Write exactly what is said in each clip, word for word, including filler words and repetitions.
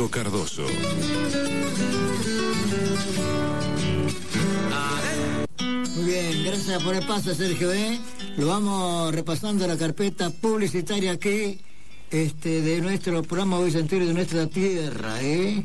Sergio Cardoso. Muy bien, gracias por el paso, Sergio, ¿eh? Lo vamos repasando la carpeta publicitaria aquí, este, de nuestro programa Bicentenario de nuestra tierra, ¿eh?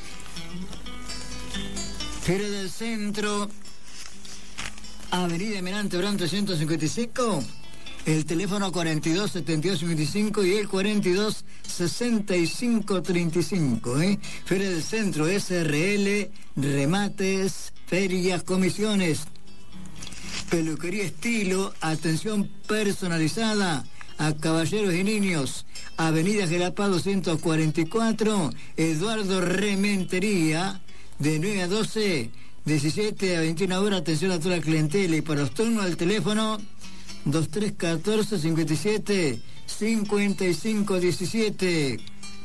Feria del Centro, Avenida Eminente Brand trescientos cincuenta y cinco, el teléfono cuarenta y dos setenta y dos cincuenta y cinco y el cuarenta y dos sesenta y cinco treinta y cinco, ¿eh? Feria del Centro, S R L, remates, ferias, comisiones, peluquería estilo, atención personalizada a caballeros y niños, Avenida Gelapá doscientos cuarenta y cuatro, Eduardo Rementería, de nueve a doce, diecisiete a veintiuna horas, atención a toda la clientela, y para los turnos al teléfono veintitrés catorce cincuenta y siete cincuenta y cinco diecisiete.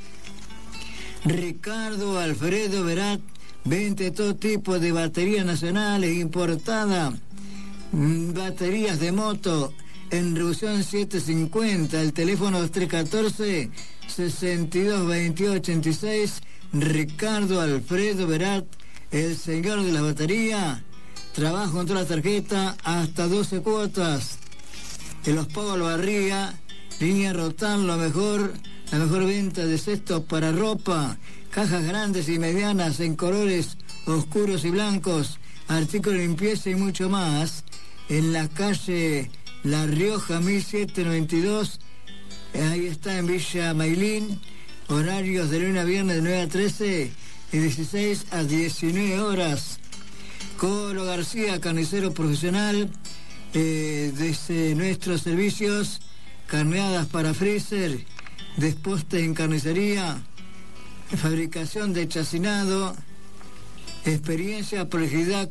Ricardo Alfredo Verat vende todo tipo de baterías nacionales importadas, baterías de moto en reducción setecientos cincuenta, el teléfono veintitrés catorce sesenta y dos veintiocho ochenta y seis. Ricardo Alfredo Verat, el señor de la batería, trabaja con toda la tarjeta hasta doce cuotas. En los pagos Barría, línea Rotan, lo mejor, la mejor venta de cestos para ropa, cajas grandes y medianas en colores oscuros y blancos, artículos de limpieza y mucho más. En la calle La Rioja mil setecientos noventa y dos, ahí está en Villa Mailín, horarios de lunes a viernes de nueve a trece y dieciséis a diecinueve horas. Colo García, carnicero profesional, eh, desde nuestros servicios, carneadas para freezer, desposte en carnicería, fabricación de chacinado, experiencia, prolijidad,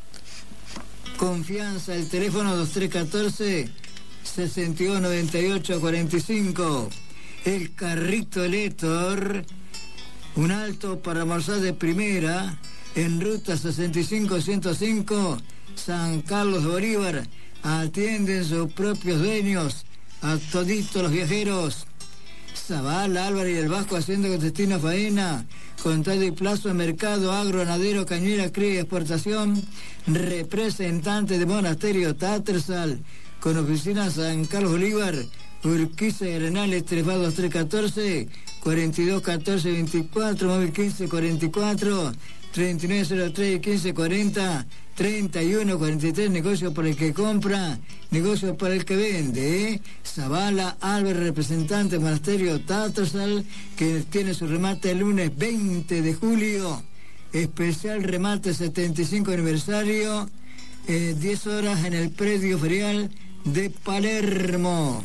confianza. El teléfono veintitrés catorce sesenta y dos noventa y ocho cuarenta y cinco. El carrito Letor, un alto para almorzar de primera, en ruta sesenta y cinco ciento cinco, San Carlos de Bolívar. Atienden sus propios dueños a toditos los viajeros. Zavala, Álvarez y el Vasco haciendo con destino faena, contrato y plazo de mercado, agro, ganadero, cañera, cría y exportación. Representante de Monasterio Tattersall, con oficina San Carlos Bolívar, Urquiza y Arenales, teléfono veintitrés catorce cuarenta y dos catorce veinticuatro, móvil quince cuarenta y cuatro treinta y nueve cero tres y quince cuarenta treinta y uno cuarenta y tres. Negocio para el que compra, negocio para el que vende, ¿eh? Zavala Álvarez, representante del Monasterio Tattersall, que tiene su remate el lunes veinte de julio. Especial remate setenta y cinco aniversario, eh, diez horas en el predio ferial de Palermo.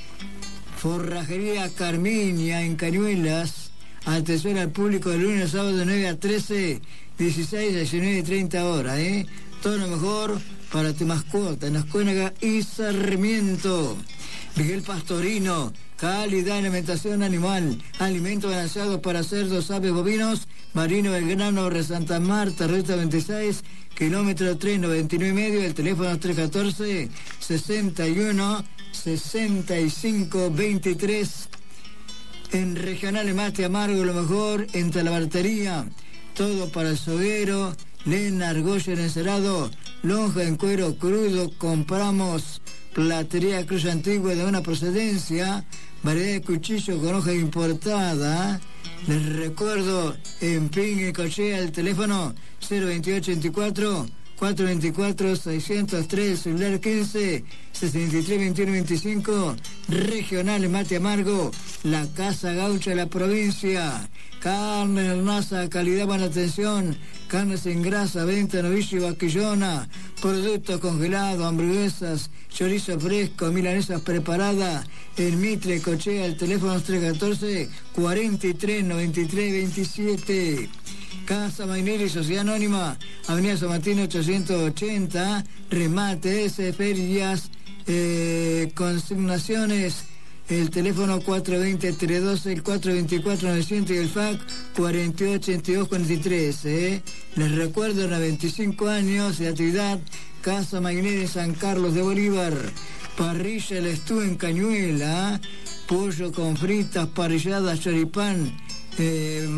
Forrajería Carmiña en Cañuelas, atención al público de lunes a sábado de nueve a trece, dieciséis a diecinueve y treinta horas, ¿eh? Todo lo mejor para tu mascota en Ascuénaga y Sarmiento. Miguel Pastorino, calidad en alimentación animal, alimentos balanceados para cerdos, aves, bovinos, Marino Belgrano, Re Santa Marta, ruta veintiséis, kilómetro tres, noventa y nueve y medio, el teléfono tres catorce sesenta y uno sesenta y cinco veintitrés. En Regionales Mate Amargo, lo mejor en Talabartería, todo para el soguero, lena, argolla en encerado, lonja en cuero crudo. Compramos platería Cruz Antigua de buena procedencia, variedad de cuchillos con hoja importada. Les recuerdo, en Ping y Cochea, el teléfono cero veintiocho veinticuatro cuatrocientos veinticuatro seiscientos tres, celular quince sesenta y tres veintiuno veinticinco. Regionales Mate Amargo, la Casa Gaucha de la provincia. Carne Hernaza, calidad, buena atención, carnes en grasa, venta, novillo y vaquillona, productos congelados, hamburguesas, chorizo fresco, milanesas preparadas, el Mitre Cochea, el teléfono tres catorce cuarenta y tres noventa y tres veintisiete. Casa Maineri, Sociedad Anónima, Avenida San Martín ochocientos ochenta, remates, ferias, eh, consignaciones, el teléfono cuatro veinte tres doce, el cuatro veinticuatro novecientos y el fax cuarenta y ocho ochenta y dos cuarenta y tres. ¿eh? Les recuerdo, a veinticinco años de actividad, Casa Maineri, San Carlos de Bolívar. Parrilla El Estú en Cañuela, pollo con fritas, parrilladas, choripán, eh,